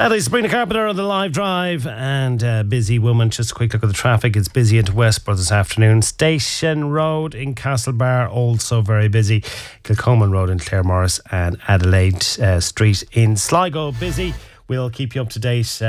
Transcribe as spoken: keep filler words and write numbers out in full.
That is Sabrina Carpenter on the live drive and uh, busy woman. Just a quick look at the traffic. It's busy into Westborough this afternoon. Station Road in Castlebar also very busy. Kilcoman Road in Claremorris and Adelaide uh, Street in Sligo busy. We'll keep you up to date. Uh,